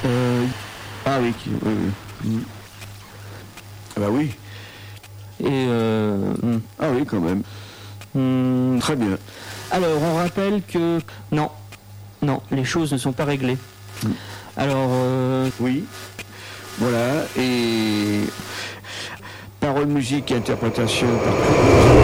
Ah oui, oui, oui. Ah bah oui. Et Ah oui, quand même. Très bien. alors, on rappelle que non, les choses ne sont pas réglées. Alors, oui. Voilà. Et paroles, musique et interprétation par